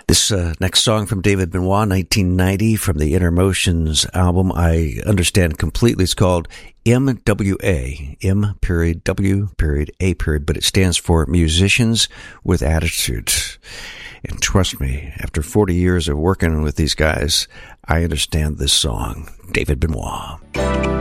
This next song from David Benoit, 1990, from the Inner Motions album, I understand completely. It's called MWA, M.W.A. but it stands for Musicians with Attitude. And trust me, after 40 years of working with these guys, I understand this song. David Benoit.